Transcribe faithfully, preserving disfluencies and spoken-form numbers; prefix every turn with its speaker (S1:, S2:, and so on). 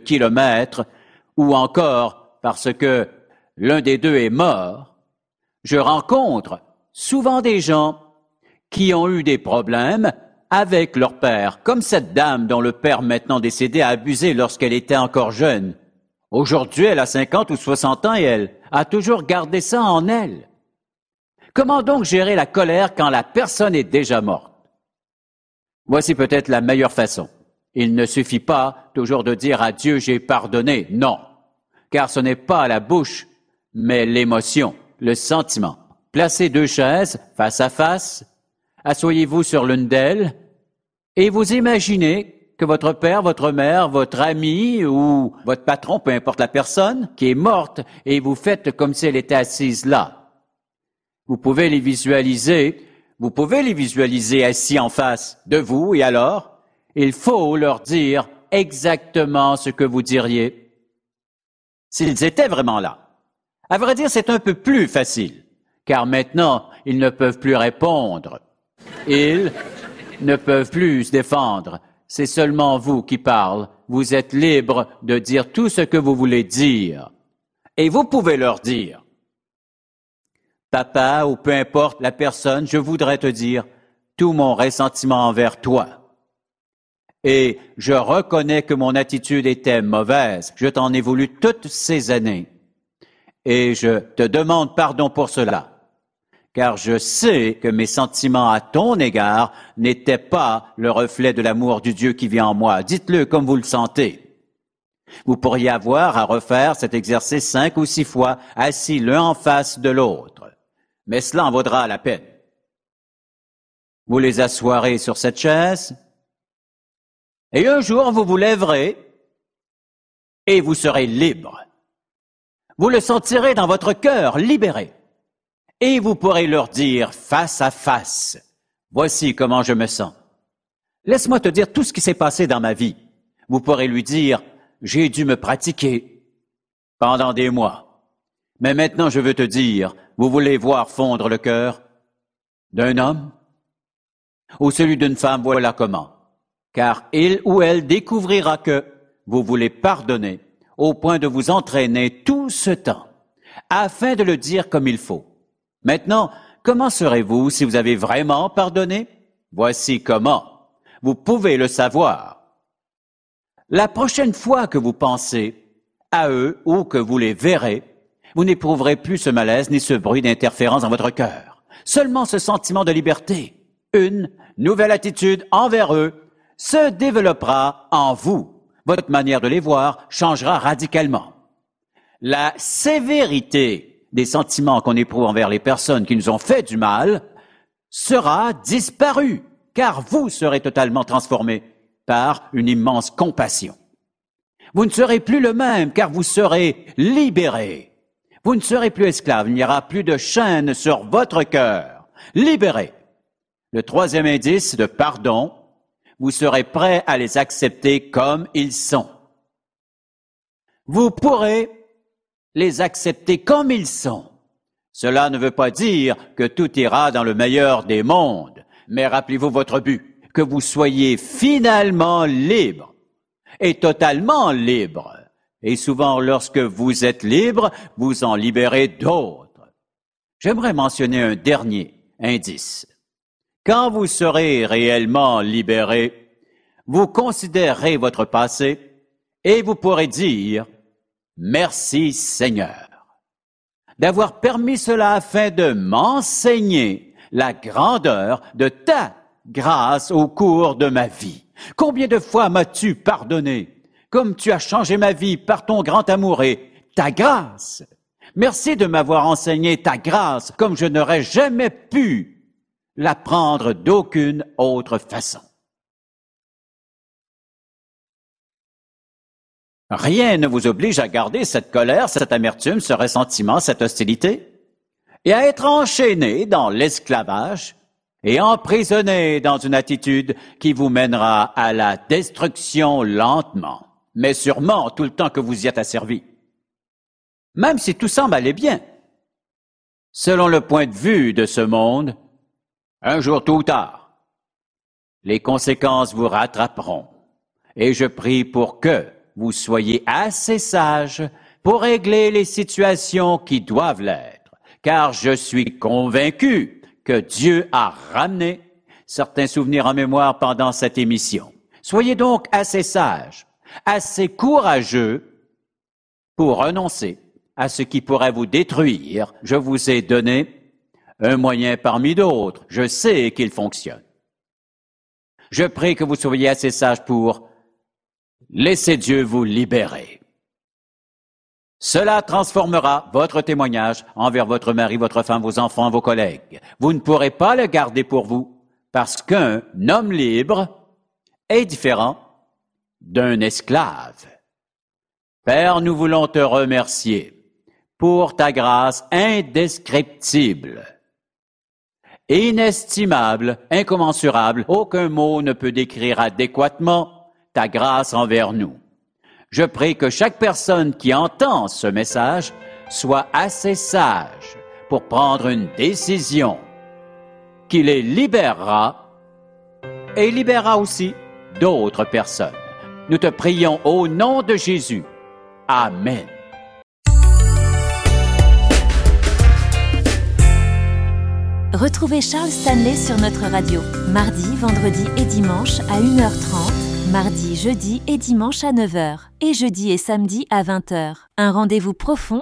S1: kilomètres, ou encore parce que l'un des deux est mort, je rencontre souvent des gens qui ont eu des problèmes avec leur père, comme cette dame dont le père maintenant décédé a abusé lorsqu'elle était encore jeune. Aujourd'hui, elle a cinquante ou soixante ans et elle a toujours gardé ça en elle. Comment donc gérer la colère quand la personne est déjà morte? Voici peut-être la meilleure façon. Il ne suffit pas toujours de dire à Dieu « j'ai pardonné ». Non, car ce n'est pas la bouche, mais l'émotion, le sentiment. Placez deux chaises face à face, asseyez-vous sur l'une d'elles et vous imaginez que votre père, votre mère, votre ami ou votre patron, peu importe la personne, qui est morte et vous faites comme si elle était assise là. Vous pouvez les visualiser, vous pouvez les visualiser assis en face de vous et alors, il faut leur dire exactement ce que vous diriez s'ils étaient vraiment là. À vrai dire, c'est un peu plus facile, car maintenant, ils ne peuvent plus répondre. Ils ne peuvent plus se défendre. C'est seulement vous qui parlez. Vous êtes libre de dire tout ce que vous voulez dire. Et vous pouvez leur dire, papa, ou peu importe la personne, je voudrais te dire tout mon ressentiment envers toi. Et je reconnais que mon attitude était mauvaise. Je t'en ai voulu toutes ces années. Et je te demande pardon pour cela. Car je sais que mes sentiments à ton égard n'étaient pas le reflet de l'amour du Dieu qui vit en moi. Dites-le comme vous le sentez. Vous pourriez avoir à refaire cet exercice cinq ou six fois, assis l'un en face de l'autre. Mais cela en vaudra la peine. Vous les assoirez sur cette chaise, et un jour vous vous lèverez, et vous serez libre. Vous le sentirez dans votre cœur, libéré. Et vous pourrez leur dire face à face, voici comment je me sens. Laisse-moi te dire tout ce qui s'est passé dans ma vie. Vous pourrez lui dire, j'ai dû me pratiquer pendant des mois. Mais maintenant je veux te dire, vous voulez voir fondre le cœur d'un homme ou celui d'une femme, voilà comment. Car il ou elle découvrira que vous voulez pardonner au point de vous entraîner tout ce temps afin de le dire comme il faut. Maintenant, comment serez-vous si vous avez vraiment pardonné? Voici comment. Vous pouvez le savoir. La prochaine fois que vous pensez à eux ou que vous les verrez, vous n'éprouverez plus ce malaise ni ce bruit d'interférence dans votre cœur. Seulement ce sentiment de liberté, une nouvelle attitude envers eux, se développera en vous. Votre manière de les voir changera radicalement. La sévérité des sentiments qu'on éprouve envers les personnes qui nous ont fait du mal sera disparue, car vous serez totalement transformés par une immense compassion. Vous ne serez plus le même, car vous serez libérés. Vous ne serez plus esclaves, il n'y aura plus de chaînes sur votre cœur. Libérés. Le troisième indice de pardon, vous serez prêts à les accepter comme ils sont. Vous pourrez les accepter comme ils sont. Cela ne veut pas dire que tout ira dans le meilleur des mondes, mais rappelez-vous votre but, que vous soyez finalement libre et totalement libre. Et souvent, lorsque vous êtes libre, vous en libérez d'autres. J'aimerais mentionner un dernier indice. Quand vous serez réellement libéré, vous considérerez votre passé et vous pourrez dire « Merci Seigneur » d'avoir permis cela afin de m'enseigner la grandeur de ta grâce au cours de ma vie. Combien de fois m'as-tu pardonné, comme tu as changé ma vie par ton grand amour et ta grâce. Merci de m'avoir enseigné ta grâce comme je n'aurais jamais pu l'apprendre d'aucune autre façon. Rien ne vous oblige à garder cette colère, cette amertume, ce ressentiment, cette hostilité, et à être enchaîné dans l'esclavage et emprisonné dans une attitude qui vous mènera à la destruction lentement, mais sûrement tout le temps que vous y êtes asservi. Même si tout semble aller bien, selon le point de vue de ce monde, un jour tôt ou tard, les conséquences vous rattraperont. Et je prie pour que vous soyez assez sage pour régler les situations qui doivent l'être, car je suis convaincu que Dieu a ramené certains souvenirs en mémoire pendant cette émission. Soyez donc assez sage, assez courageux pour renoncer à ce qui pourrait vous détruire. Je vous ai donné un moyen parmi d'autres. Je sais qu'il fonctionne. Je prie que vous soyez assez sage pour laisser Dieu vous libérer. Cela transformera votre témoignage envers votre mari, votre femme, vos enfants, vos collègues. Vous ne pourrez pas le garder pour vous parce qu'un homme libre est différent d'un esclave. Père, nous voulons te remercier pour ta grâce indescriptible, inestimable, incommensurable. Aucun mot ne peut décrire adéquatement ta grâce envers nous. Je prie que chaque personne qui entend ce message soit assez sage pour prendre une décision qui les libérera et libérera aussi d'autres personnes. Nous te prions au nom de Jésus. Amen.
S2: Retrouvez Charles Stanley sur notre radio, mardi, vendredi et dimanche à une heure trente, mardi, jeudi et dimanche à neuf heures, et jeudi et samedi à vingt heures. Un rendez-vous profond